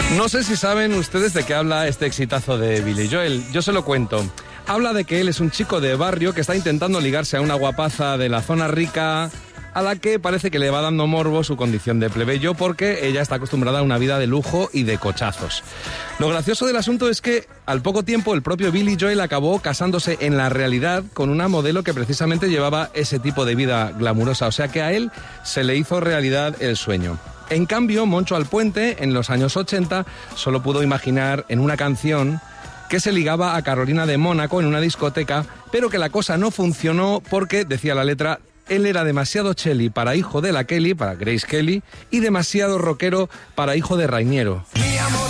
No sé si saben ustedes de qué habla este exitazo de Billy Joel. Yo se lo cuento. Habla de que él es un chico de barrio que está intentando ligarse a una guapaza de la zona rica, a la que parece que le va dando morbo su condición de plebeyo porque ella está acostumbrada a una vida de lujo y de cochazos. Lo gracioso del asunto es que al poco tiempo el propio Billy Joel acabó casándose en la realidad con una modelo que precisamente llevaba ese tipo de vida glamurosa, o sea que a él se le hizo realidad el sueño. En cambio, Moncho Alpuente, en los años 80, solo pudo imaginar en una canción que se ligaba a Carolina de Mónaco en una discoteca, pero que la cosa no funcionó porque, decía la letra, él era demasiado Chelly para hijo de la Kelly, para Grace Kelly, y demasiado rockero para hijo de Rainiero. Mi amor